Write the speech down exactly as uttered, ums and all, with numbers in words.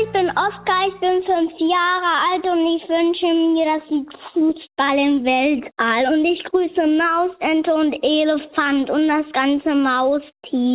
ich bin Oskar, ich bin fünf Jahre alt und ich wünsche mir, dass ich Fußball im Weltall. Und ich grüße Maus, Ente und Elefant und das ganze Mausteam.